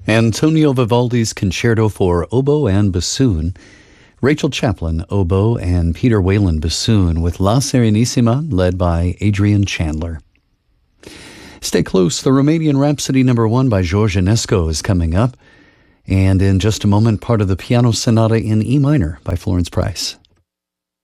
Antonio Vivaldi's Concerto for Oboe and Bassoon, Rachel Chaplin, oboe, and Peter Whalen, bassoon, with La Serenissima, led by Adrian Chandler. Stay close, the Romanian Rhapsody No. 1 by George Enescu is coming up, and in just a moment, part of the Piano Sonata in E minor by Florence Price.